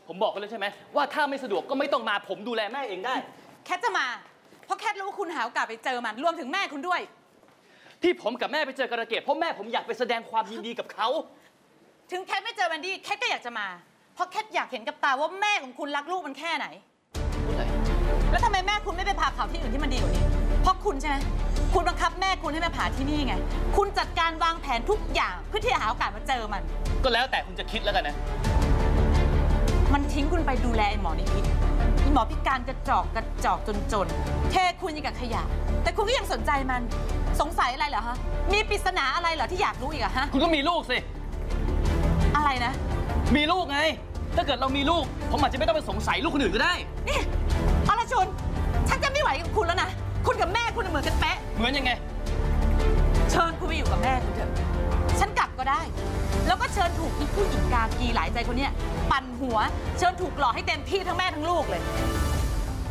ผมบอกกันเลยใช่ไหมว่าถ้าไม่สะดวกก็ไม่ต้องมาผมดูแลแม่เองได้แคทจะมาเพราะแคทรู้ว่าคุณหาโอกาสไปเจอมันรวมถึงแม่คุณด้วยที่ผมกับแม่ไปเจอการะเกดเพราะแม่ผมอยากไปแสดงความยินดีกับเขาถึงแคทไม่เจอแวนดี้แคทก็อยากจะมาเพราะแคทอยากเห็นกับตาว่าแม่ของคุณรักลูกมันแค่ไหนแล้วทำไมแม่คุณไม่ไปพาเขาที่อื่นที่มันดีกว่านี้เพราะคุณใช่ไหมคุณบังคับแม่คุณให้มาผ่าที่นี่ไงคุณจัดการวางแผนทุกอย่างเพื่อที่จะหาโอกาสมาเจอมันก็แล้วแต่คุณจะคิดแล้วกันนะมันทิ้งคุณไปดูแลไอ้หมอนิพิษไอ้หมอพิการกระจอกจนเทคุณยังกับขยะแต่คุณก็ยังสนใจมันสงสัยอะไรเหรอฮะมีปริศนาอะไรเหรอที่อยากรู้อีกอะฮะคุณก็มีลูกสิอะไรนะมีลูกไงถ้าเกิดเรามีลูกผมอาจจะไม่ต้องไปสงสัยลูกคนอื่นก็ได้นี่อรชุนฉันจะไม่ไหวกับคุณแล้วนะคุณกับแม่คุณเหมือนกันเป๊ะเหมือนยังไงเชิญคุณไปอยู่กับแม่คุณเถอะฉันกลับก็ได้แล้วก็เชิญถูกอีผู้หญิงกากีหลายใจคนเนี้ยปั่นหัวเชิญถูกหลอกให้เต็มที่ทั้งแม่ทั้งลูกเลย